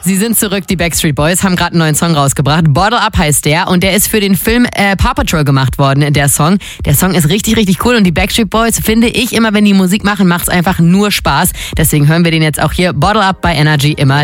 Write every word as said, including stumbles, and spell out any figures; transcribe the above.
Sie sind zurück, die Backstreet Boys, haben gerade einen neuen Song rausgebracht. Bottle Up heißt der und der ist für den Film äh, Paw Patrol gemacht worden, der Song. Der Song ist richtig, richtig cool und die Backstreet Boys, finde ich, immer wenn die Musik machen, macht es einfach nur Spaß. Deswegen hören wir den jetzt auch hier. Bottle Up bei Energy immer.